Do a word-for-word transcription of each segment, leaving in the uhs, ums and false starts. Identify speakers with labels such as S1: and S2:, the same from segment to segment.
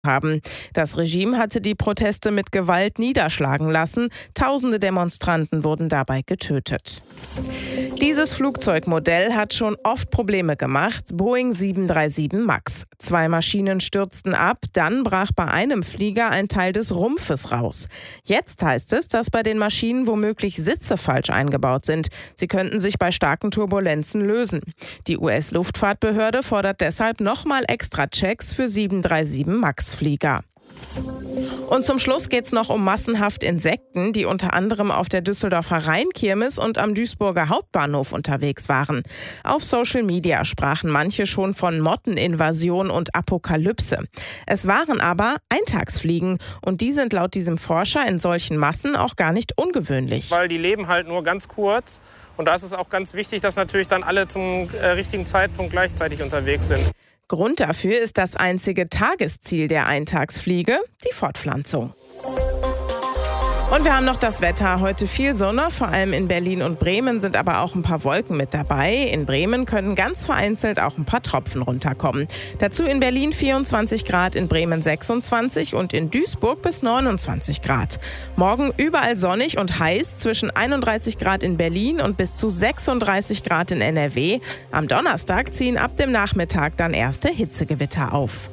S1: haben. Das Regime hatte die Proteste mit Gewalt niederschlagen lassen. Tausende Demonstranten wurden dabei getötet. Dieses Flugzeugmodell hat schon oft Probleme gemacht. Boeing sieben drei sieben Max. Zwei Maschinen stürzten ab, dann brach bei einem Flieger ein Teil des Rumpfes raus. Jetzt heißt es, dass bei den Maschinen womöglich Sitze falsch eingebaut sind. Sie könnten sich bei starken Turbulenzen lösen. Die U S-Luftfahrtbehörde fordert deshalb nochmal extra Checks für sieben drei sieben Max Flieger. Und zum Schluss geht es noch um massenhaft Insekten, die unter anderem auf der Düsseldorfer Rheinkirmes und am Duisburger Hauptbahnhof unterwegs waren. Auf Social Media sprachen manche schon von Motteninvasion und Apokalypse. Es waren aber Eintagsfliegen und die sind laut diesem Forscher in solchen Massen auch gar nicht ungewöhnlich.
S2: Weil die leben halt nur ganz kurz und da ist es auch ganz wichtig, dass natürlich dann alle zum äh, richtigen Zeitpunkt gleichzeitig unterwegs sind.
S1: Grund dafür ist das einzige Tagesziel der Eintagsfliege, die Fortpflanzung. Und wir haben noch das Wetter. Heute viel Sonne, vor allem in Berlin und Bremen sind aber auch ein paar Wolken mit dabei. In Bremen können ganz vereinzelt auch ein paar Tropfen runterkommen. Dazu in Berlin vierundzwanzig Grad, in Bremen sechsundzwanzig und in Duisburg bis neunundzwanzig Grad. Morgen überall sonnig und heiß, zwischen einunddreißig Grad in Berlin und bis zu sechsunddreißig Grad in N R W. Am Donnerstag ziehen ab dem Nachmittag dann erste Hitzegewitter auf.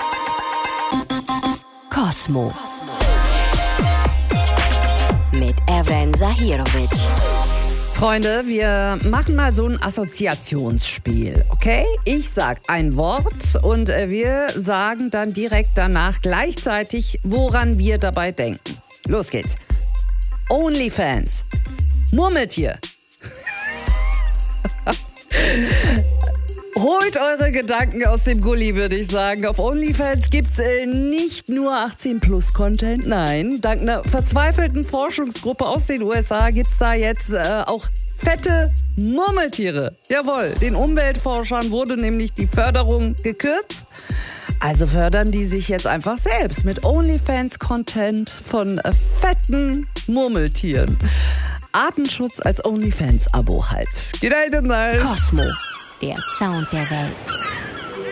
S3: Kosmo mit Evren Zahirovic.
S4: Freunde, wir machen mal so ein Assoziationsspiel, okay? Ich sag ein Wort und wir sagen dann direkt danach gleichzeitig, woran wir dabei denken. Los geht's. OnlyFans. Murmeltier. Holt eure Gedanken aus dem Gully, würde ich sagen. Auf OnlyFans gibt's äh, nicht nur achtzehn plus Content, nein. Dank einer verzweifelten Forschungsgruppe aus den U S A gibt's da jetzt äh, auch fette Murmeltiere. Jawohl, den Umweltforschern wurde nämlich die Förderung gekürzt. Also fördern die sich jetzt einfach selbst mit OnlyFans-Content von äh, fetten Murmeltieren. Artenschutz als OnlyFans-Abo halt. Geht halt in
S3: Kosmo, der Sound der Welt.